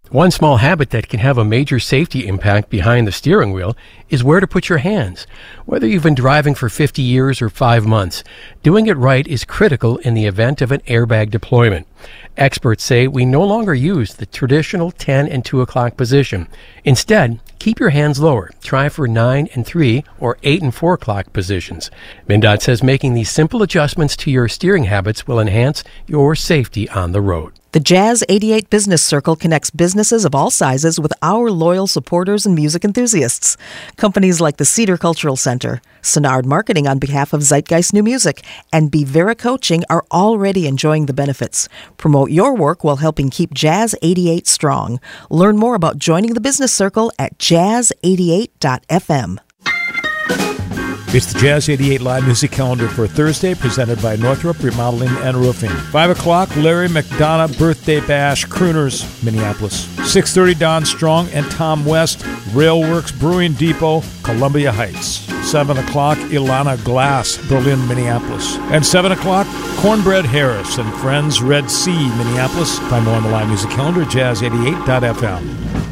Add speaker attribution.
Speaker 1: One small habit that can have a major safety impact behind the steering wheel is where to put your hands. Whether you've been driving for 50 years or 5 months, doing it right is critical in the event of an airbag deployment. Experts say we no longer use the traditional 10 and 2 o'clock position. Instead, keep your hands lower. Try for 9 and 3 or 8 and 4 o'clock positions. MnDOT says making these simple adjustments to your steering habits will enhance your safety on the road.
Speaker 2: The Jazz 88 Business Circle connects businesses of all sizes with our loyal supporters and music enthusiasts. Companies like the Cedar Cultural Center, Sonard Marketing on behalf of Zeitgeist New Music, and Bevera Coaching are already enjoying the benefits. Promote your work while helping keep Jazz 88 strong. Learn more about joining the Business Circle at jazz88.fm.
Speaker 3: It's the Jazz 88 Live Music Calendar for Thursday, presented by Northrop Remodeling and Roofing. 5 o'clock, Larry McDonough Birthday Bash, Crooners, Minneapolis. 6:30, Don Strong and Tom West, Railworks Brewing Depot, Columbia Heights. 7 o'clock, Ilana Glass, Berlin, Minneapolis. And 7 o'clock, Cornbread Harris and Friends, Red Sea, Minneapolis. Find more on the Live Music Calendar, jazz88.fm.